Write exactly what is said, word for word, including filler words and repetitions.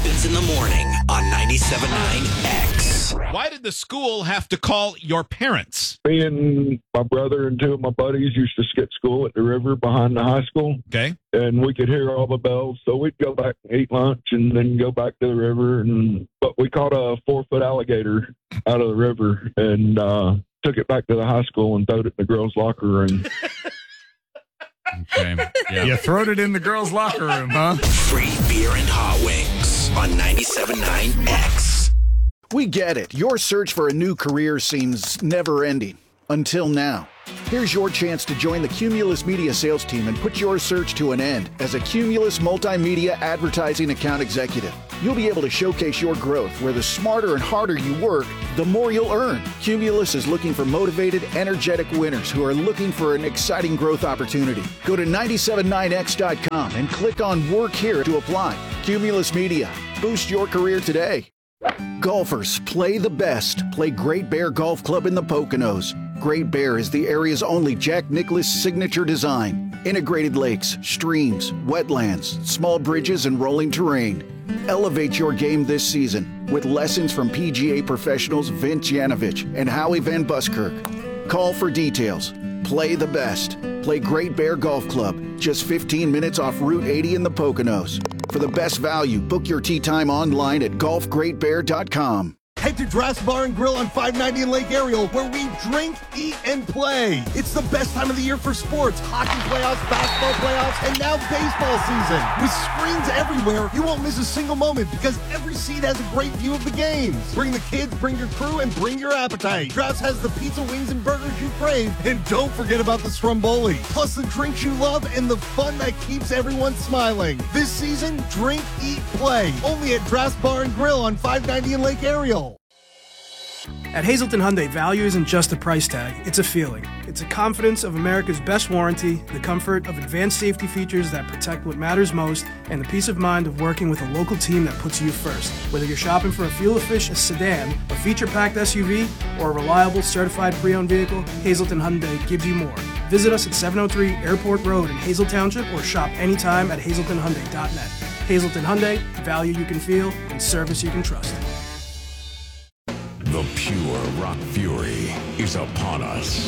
happens in the morning on ninety-seven point nine X. Why did the school have to call your parents? Me and my brother and two of my buddies used to skip school at the river behind the high school. Okay. And we could hear all the bells. So we'd go back and eat lunch and then go back to the river. And But we caught a four-foot alligator out of the river and uh, took it back to the high school and threw it in the girls' locker room. Okay. Yeah. You throwed it in the girls' locker room, huh? Free beer and hot wings on ninety-seven point nine X. We get it. Your search for a new career seems never-ending. Until now. Here's your chance to join the Cumulus Media sales team and put your search to an end as a Cumulus Multimedia Advertising Account Executive. You'll be able to showcase your growth where the smarter and harder you work, the more you'll earn. Cumulus is looking for motivated, energetic winners who are looking for an exciting growth opportunity. Go to nine seven nine X dot com and click on Work Here to apply. Cumulus Media. Boost your career today. Golfers, play the best. Play Great Bear Golf Club in the Poconos. Great Bear is the area's only Jack Nicklaus signature design. Integrated lakes, streams, wetlands, small bridges, and rolling terrain. Elevate your game this season with lessons from P G A professionals Vince Yanovich and Howie Van Buskirk. Call for details. Play the best. Play Great Bear Golf Club, just fifteen minutes off Route eighty in the Poconos. For the best value, book your tee time online at golf great bear dot com. Head to Draft's Bar and Grill on five ninety in Lake Ariel, where we drink, eat, and play. It's the best time of the year for sports, hockey playoffs, basketball playoffs, and now baseball season. With screens everywhere, you won't miss a single moment because every seat has a great view of the games. Bring the kids, bring your crew, and bring your appetite. Draft's has the pizza, wings, and burgers you crave, and don't forget about the Stromboli. Plus the drinks you love and the fun that keeps everyone smiling. This season, drink, eat, play. Only at Draft's Bar and Grill on five ninety in Lake Ariel. At Hazelton Hyundai, value isn't just a price tag, it's a feeling. It's a confidence of America's best warranty, the comfort of advanced safety features that protect what matters most, and the peace of mind of working with a local team that puts you first. Whether you're shopping for a fuel-efficient sedan, a feature-packed S U V, or a reliable certified pre-owned vehicle, Hazelton Hyundai gives you more. Visit us at seven oh three Airport Road in Hazel Township or shop anytime at hazelton hyundai dot net. Hazelton Hyundai, value you can feel and service you can trust. The pure rock fury is upon us.